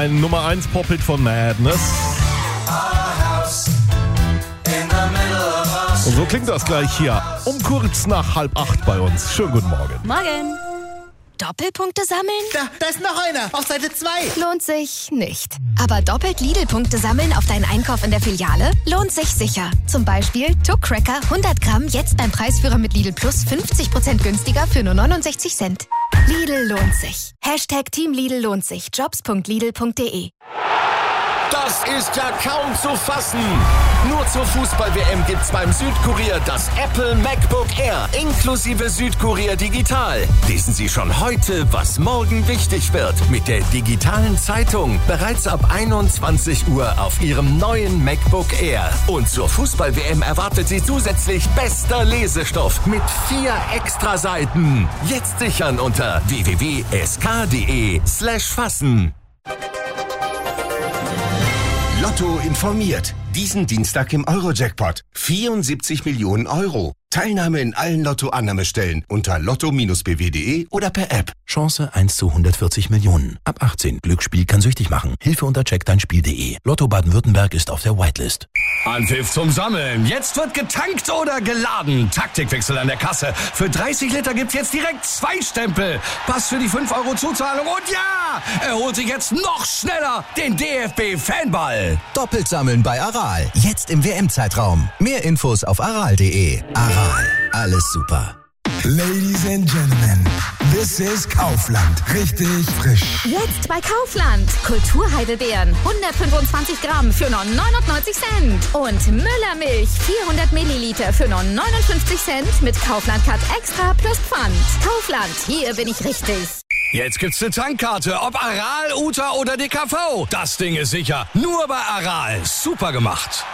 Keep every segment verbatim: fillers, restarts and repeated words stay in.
ein Nummer eins Pop-Hit von Madness. Und so klingt das gleich hier um kurz nach halb acht bei uns. Schönen guten Morgen. Morgen. Doppelpunkte sammeln? Da, da ist noch einer, auf Seite zwei. Lohnt sich nicht. Aber doppelt Lidl-Punkte sammeln auf deinen Einkauf in der Filiale lohnt sich sicher. Zum Beispiel Tuck Cracker hundert Gramm jetzt beim Preisführer mit Lidl Plus fünfzig Prozent günstiger für nur neunundsechzig Cent. Lidl lohnt sich. Hashtag Team Lidl lohnt sich. jobs punkt lidl punkt de. Das ist ja kaum zu fassen. Nur zur Fußball-W M gibt's beim Südkurier das Apple MacBook Air inklusive Südkurier Digital. Lesen Sie schon heute, was morgen wichtig wird. Mit der digitalen Zeitung bereits ab einundzwanzig Uhr auf Ihrem neuen MacBook Air. Und zur Fußball-W M erwartet Sie zusätzlich bester Lesestoff mit vier Extraseiten. Jetzt sichern unter w w w punkt s k punkt de slash fassen. Lotto informiert. Diesen Dienstag im Euro-Jackpot. vierundsiebzig Millionen Euro. Teilnahme in allen Lotto-Annahmestellen unter lotto Bindestrich b w punkt de oder per App. Chance eins zu hundertvierzig Millionen. Ab achtzehn. Glücksspiel kann süchtig machen. Hilfe unter check dein Spiel punkt de. Lotto Baden-Württemberg ist auf der Whitelist. Anpfiff zum Sammeln. Jetzt wird getankt oder geladen. Taktikwechsel an der Kasse. Für dreißig Liter gibt's jetzt direkt zwei Stempel. Pass für die fünf Euro Zuzahlung. Und ja, er holt sich jetzt noch schneller den D F B-Fanball. Doppelt sammeln bei Aral. Jetzt im W M-Zeitraum. Mehr Infos auf aral punkt de. Aral. Alles super. Ladies and Gentlemen, this is Kaufland. Richtig frisch. Jetzt bei Kaufland. Kulturheidelbeeren hundertfünfundzwanzig Gramm für nur neunundneunzig Cent. Und Müllermilch vierhundert Milliliter für nur neunundfünfzig Cent mit Kaufland Cut Extra plus Pfand. Kaufland, hier bin ich richtig. Jetzt gibt's eine Tankkarte, ob Aral, Uta oder D K V. Das Ding ist sicher. Nur bei Aral. Super gemacht.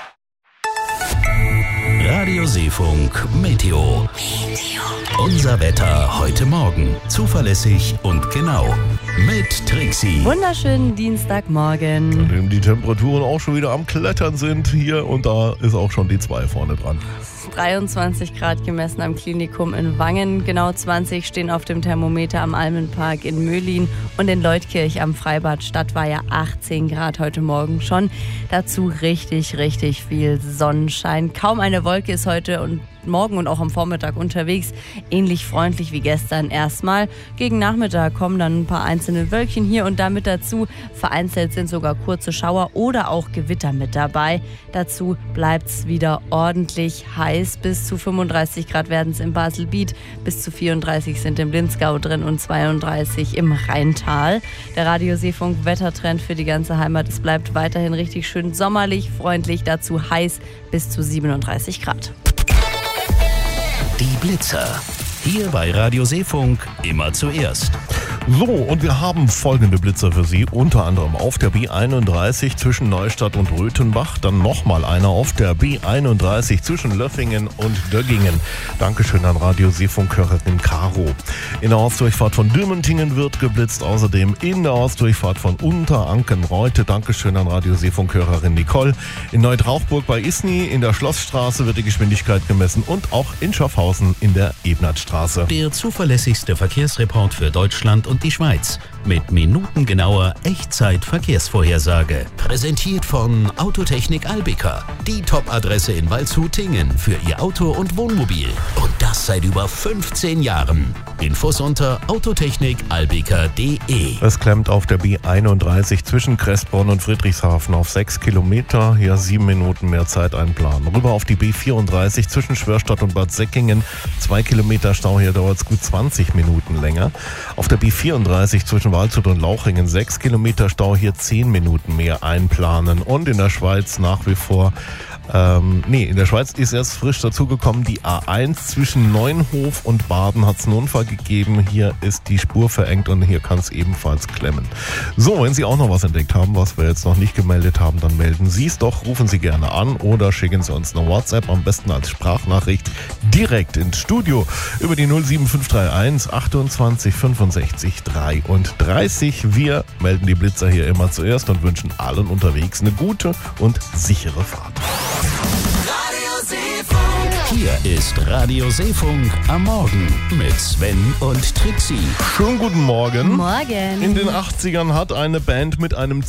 Radio Seefunk Meteo. Meteo. Unser Wetter heute Morgen. Zuverlässig und genau. Mit Trixie. Wunderschönen Dienstagmorgen. An dem die Temperaturen auch schon wieder am Klettern sind hier und da ist auch schon die zwei vorne dran. dreiundzwanzig Grad gemessen am Klinikum in Wangen. Genau zwanzig stehen auf dem Thermometer am Almenpark in Möhlin und in Leutkirch am Freibad Stadtweiher achtzehn Grad heute Morgen schon. Dazu richtig, richtig viel Sonnenschein. Kaum eine Wolke ist heute und morgen und auch am Vormittag unterwegs. Ähnlich freundlich wie gestern erstmal. Gegen Nachmittag kommen dann ein paar einzelne Wölkchen hier und da mit dazu. Vereinzelt sind sogar kurze Schauer oder auch Gewitter mit dabei. Dazu bleibt es wieder ordentlich heiß. Bis zu fünfunddreißig Grad werden es im Baselbiet. Bis zu vierunddreißig sind im Linzgau drin und zweiunddreißig im Rheintal. Der Radio Seefunk Wettertrend für die ganze Heimat. Es bleibt weiterhin richtig schön sommerlich, freundlich. Dazu heiß bis zu siebenunddreißig Grad. Die Blitzer. Hier bei Radio Seefunk immer zuerst. So, und wir haben folgende Blitzer für Sie, unter anderem auf der B einunddreißig zwischen Neustadt und Röthenbach, dann nochmal einer auf der B einunddreißig zwischen Löffingen und Döggingen. Dankeschön an Radio Seefunk-Hörerin Caro. In der Ortsdurchfahrt von Dürmentingen wird geblitzt, außerdem in der Ortsdurchfahrt von Unteranken-Reute. Dankeschön an Radio Seefunk-Hörerin Nicole. In Neutrauchburg bei Isny in der Schlossstraße wird die Geschwindigkeit gemessen und auch in Schaffhausen in der Ebnertstraße. Der zuverlässigste Verkehrsreport für Deutschland und die Schweiz mit minutengenauer Echtzeit-Verkehrsvorhersage. Präsentiert von Autotechnik Albica, die Top-Adresse in Waldshut-Tingen für Ihr Auto und Wohnmobil. Und das seit über fünfzehn Jahren. Infos unter autotechnik albica punkt de. Es klemmt auf der B einunddreißig zwischen Kressborn und Friedrichshafen auf sechs Kilometer. Hier sieben Minuten mehr Zeit einplanen. Rüber auf die B vierunddreißig zwischen Schwörstadt und Bad Säckingen. zwei Kilometer Stau, hier dauert es gut zwanzig Minuten länger. Auf der B vierunddreißig zwischen Waldshut und Lauchringen sechs Kilometer Stau, hier zehn Minuten mehr einplanen. Und in der Schweiz nach wie vor, ähm, nee, in der Schweiz ist erst frisch dazugekommen, die A eins zwischen Neunhof und Baden hat es einen Unfall gegeben. Hier ist die Spur verengt und hier kann es ebenfalls klemmen. So, wenn Sie auch noch was entdeckt haben, was wir jetzt noch nicht gemeldet haben, dann melden Sie es doch, rufen Sie gerne an oder schicken Sie uns eine WhatsApp, am besten als Sprachnachricht direkt ins Studio über die null sieben fünf drei eins achtundzwanzig fünfundsechzig dreiunddreißig. Wir melden die Blitzer hier immer zuerst und wünschen allen unterwegs eine gute und sichere Fahrt. Hier ist Radio Seefunk am Morgen mit Sven und Trixie. Schönen guten Morgen. Morgen. In den achtzigern hat eine Band mit einem